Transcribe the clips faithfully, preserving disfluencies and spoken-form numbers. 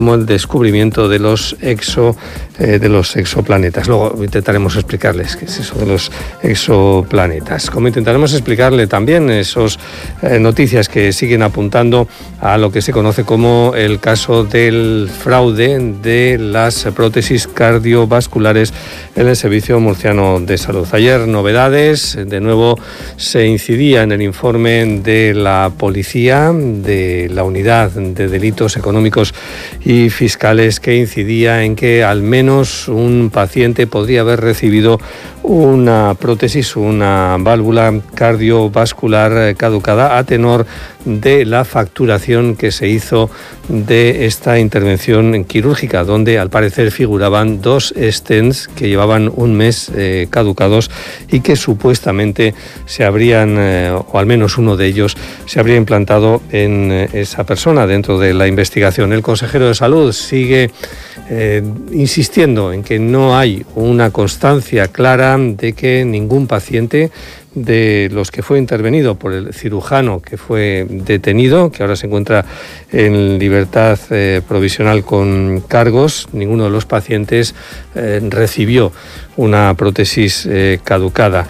como el descubrimiento de los exo eh, de los exoplanetas. Luego intentaremos explicarles qué es eso de los exoplanetas. Como intentaremos explicarle también esas eh, noticias que siguen apuntando a lo que se conoce como el caso del fraude de las prótesis cardiovasculares en el Servicio Murciano de Salud. Ayer novedades, de nuevo se incidía en el informe de la policía, de la unidad de delitos económicos y fiscales, que incidía en que al menos un paciente podría haber recibido una prótesis, una válvula cardiovascular caducada a tenor de la facturación que se hizo de esta intervención quirúrgica, donde al parecer figuraban dos stents que llevaban un mes eh, caducados y que supuestamente se habrían, eh, o al menos uno de ellos, se habría implantado en eh, esa persona dentro de la investigación. El consejero de Salud sigue eh, insistiendo en que no hay una constancia clara de que ningún paciente de los que fue intervenido por el cirujano que fue detenido, que ahora se encuentra en libertad eh, provisional con cargos, ninguno de los pacientes eh, recibió una prótesis eh, caducada.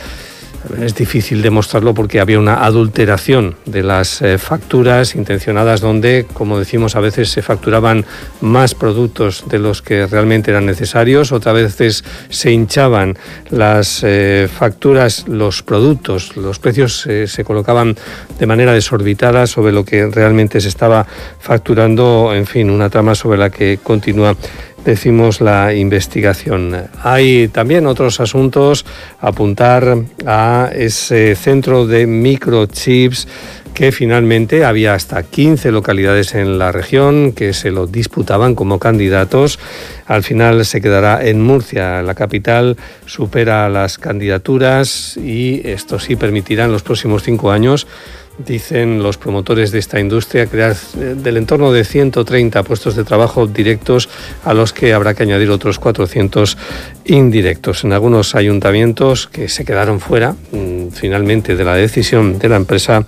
Es difícil demostrarlo porque había una adulteración de las eh, facturas intencionadas, donde, como decimos, a veces se facturaban más productos de los que realmente eran necesarios, otras veces se hinchaban las eh, facturas, los productos, los precios eh, se colocaban de manera desorbitada sobre lo que realmente se estaba facturando. En fin, una trama sobre la que continúa, decimos, la investigación. Hay también otros asuntos, apuntar a ese centro de microchips que finalmente había hasta quince localidades en la región que se lo disputaban como candidatos. Al final se quedará en Murcia. La capital supera las candidaturas y esto sí permitirá en los próximos cinco años, dicen los promotores de esta industria, crear del entorno de ciento treinta puestos de trabajo directos, a los que habrá que añadir otros cuatrocientos indirectos. En algunos ayuntamientos que se quedaron fuera finalmente de la decisión de la empresa,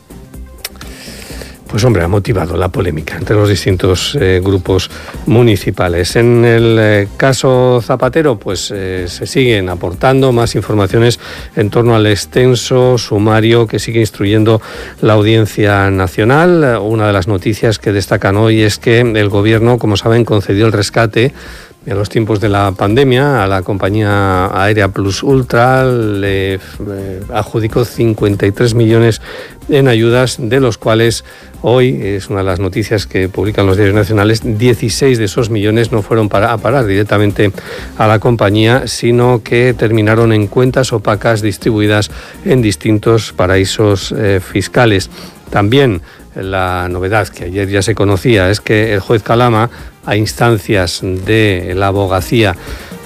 pues hombre, ha motivado la polémica entre los distintos eh, grupos municipales. En el eh, caso Zapatero, pues eh, se siguen aportando más informaciones en torno al extenso sumario que sigue instruyendo la Audiencia Nacional. Una de las noticias que destacan hoy es que el Gobierno, como saben, concedió el rescate en los tiempos de la pandemia a la compañía aérea Plus Ultra, le eh, adjudicó cincuenta y tres millones en ayudas, de los cuales hoy, es una de las noticias que publican los diarios nacionales, dieciséis de esos millones no fueron para, a parar directamente a la compañía, sino que terminaron en cuentas opacas distribuidas en distintos paraísos eh, fiscales. También la novedad que ayer ya se conocía es que el juez Calama, a instancias de la abogacía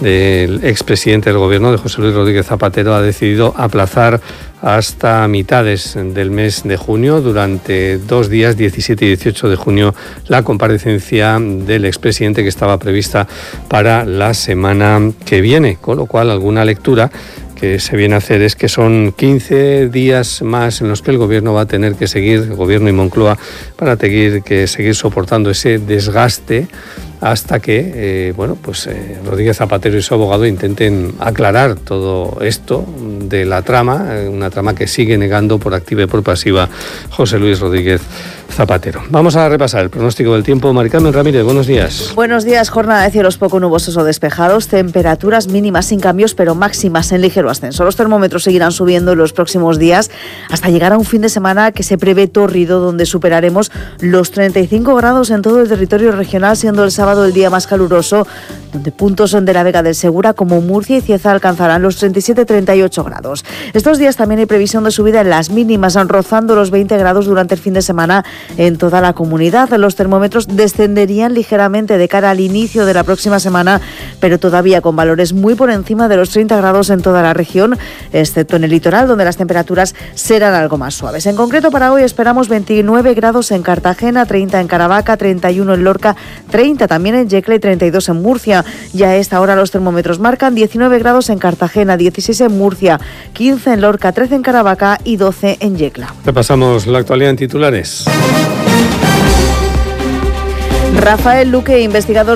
del expresidente del Gobierno, de José Luis Rodríguez Zapatero, ha decidido aplazar hasta mitades del mes de junio, durante dos días, diecisiete y dieciocho de junio, la comparecencia del expresidente, que estaba prevista para la semana que viene, con lo cual alguna lectura que se viene a hacer es que son quince días más en los que el Gobierno va a tener que seguir, el Gobierno y Moncloa, para seguir, que seguir soportando ese desgaste hasta que eh, bueno, pues eh, Rodríguez Zapatero y su abogado intenten aclarar todo esto de la trama, eh, una trama que sigue negando por activa y por pasiva José Luis Rodríguez Zapatero. Vamos a repasar el pronóstico del tiempo. Mari Carmen Ramírez, buenos días. Buenos días. Jornada de cielos poco nubosos o despejados, temperaturas mínimas sin cambios, pero máximas en ligero ascenso. Los termómetros seguirán subiendo en los próximos días hasta llegar a un fin de semana que se prevé tórrido, donde superaremos los treinta y cinco grados en todo el territorio regional, siendo el sábado el día más caluroso, donde puntos de la Vega del Segura como Murcia y Cieza alcanzarán los treinta y siete a treinta y ocho grados. Estos días también hay previsión de subida en las mínimas, rozando los veinte grados durante el fin de semana en toda la comunidad. Los termómetros descenderían ligeramente de cara al inicio de la próxima semana, pero todavía con valores muy por encima de los treinta grados en toda la región, excepto en el litoral, donde las temperaturas serán algo más suaves. En concreto, para hoy esperamos veintinueve grados en Cartagena, treinta en Caravaca, treinta y uno en Lorca, treinta también en Yecla y treinta y dos en Murcia. Ya a esta hora los termómetros marcan diecinueve grados en Cartagena, dieciséis en Murcia, quince en Lorca, trece en Caravaca y doce en Yecla. Repasamos la actualidad en titulares. Rafael Luque, investigador